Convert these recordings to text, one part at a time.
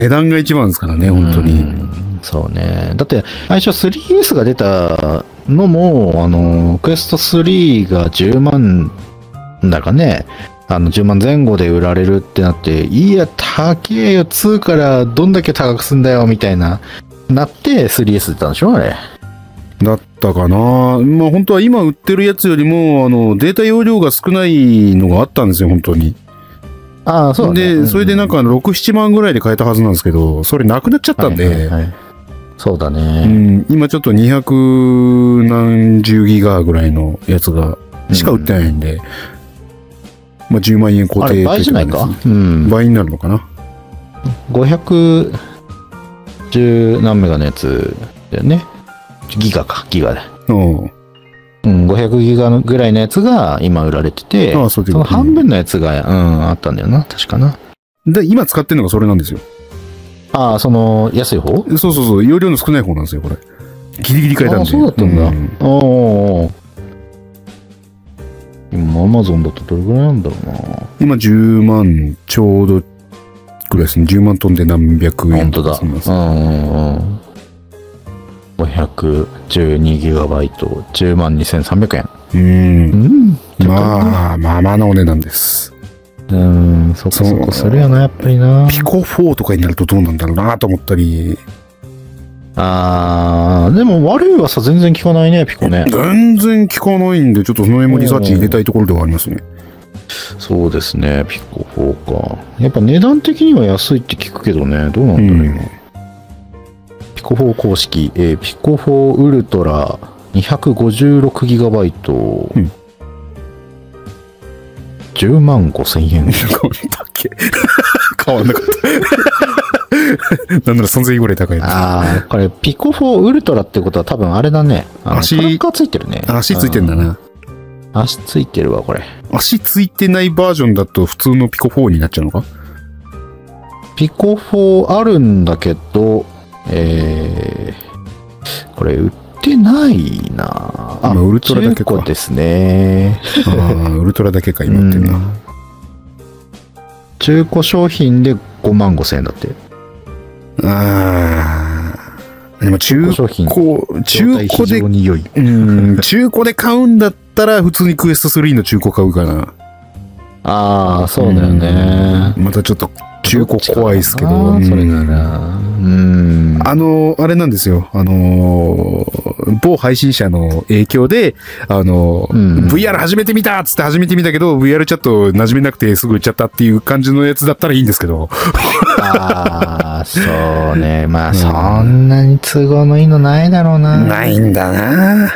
値段が一番ですからね、本当に。 そうね。だって、最初 3S が出たのも、クエスト3が10万だかね、10万前後で売られるってなって、いや、高えよ、2からどんだけ高くすんだよ、みたいな、なって 3S 出たんでしょあれ。 だったかな。まあ本当は今売ってるやつよりも、データ容量が少ないのがあったんですよ、本当に。 ああ、そうだね。 で、それでなんか6、7万ぐらいで買えたはずなんですけど、それなくなっちゃったんで、 はいはいはい、そうだね、 今ちょっと200何十ギガぐらいのやつが、しか売ってないんで、まあ10万円固定っていう倍じゃないか、 倍になるのかな。 510何メガのやつだよね。ギガで。500ギガぐらいのやつが今売られてて、その半分のやつが、あったんだよな、確かな。 で、今使ってるのがそれなんですよ。 ああ、その、安い方？ そうそうそう、容量の少ない方なんですよ、これ。ギリギリ変えたんで。 そうだったんだ。今、アマゾンだとどれぐらいなんだろうな。 今10万ちょうどぐらいですね。10万飛んで何百円とかすみます。 512ギガバイト、10万2300円。 まあのお値段です。 そこそこするよな、やっぱりな。 ピコ4とかになるとどうなんだろうなと思ったり。 でも悪い噂全然聞かないね、ピコね。 全然聞かないんで、ちょっとその辺もリサーチ入れたいところではありますね。 そうですね、ピコ4か。やっぱ値段的には安いって聞くけどね、どうなんだろう今。ピコ4公式、ピコ4ウルトラ 256GB、10万5000円。 変わんなかった。なんなら3000円ぐらい高いです。 これピコ4ウルトラってことは多分あれだね。トラッカーついてるね。 足ついてんだな。 足ついてるわ、これ。 足ついてないバージョンだと普通のピコ4になっちゃうのか？ ピコ4あるんだけど、これ売ってないな。 ウルトラだけか。 中古ですね。 ウルトラだけか、今売ってるな。 中古商品で5万5千円だって。 でも中古で買うんだったら普通にクエスト3の中古買うかな。 そうだよね。 またちょっと中古怖いですけど。 それなら。 あれなんですよ。某配信者の影響で、VR 始めてみたっつって始めてみたけど、VR チャット馴染めなくてすぐ売っちゃったっていう感じのやつだったらいいんですけど。 そうね。まあ、そんなに都合のいいのないだろうな。 ないんだな。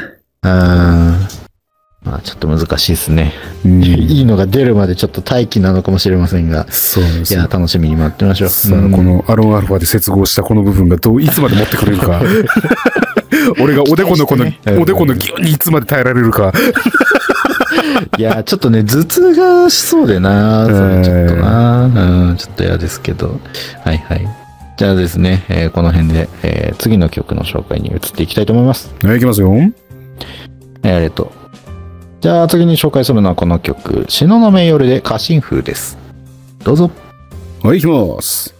まあ、ちょっと難しいですね。いいのが出るまでちょっと待機なのかもしれませんが。 そうです。 いや、楽しみに待ってみましょう。 このアロンアルファで接合したこの部分がいつまで持ってくれるか。俺がおでこのギュンにいつまで耐えられるか。 いや、ちょっとね、頭痛がしそうでな。それちょっとな。ちょっと嫌ですけど。はいはい。じゃあですね、この辺で、次の曲の紹介に移っていきたいと思います。 はい、いきますよ。 ありがとう。じゃあ次に紹介するのはこの曲、東雲夜で家臣風です。どうぞ。 はい、いきます。